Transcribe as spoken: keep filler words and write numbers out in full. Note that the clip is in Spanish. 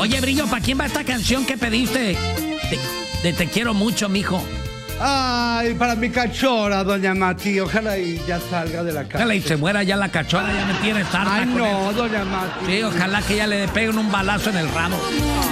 Oye, Brillo, ¿para quién va esta canción que pediste? De, de Te quiero mucho, mijo. Ay, para mi cachorra, doña Mati. Ojalá y ya salga de la casa. Ojalá y se muera ya la cachorra, ya me tienes harta. Ay, con no, eso. doña Mati. Sí, ojalá que ya le peguen un balazo en el rabo.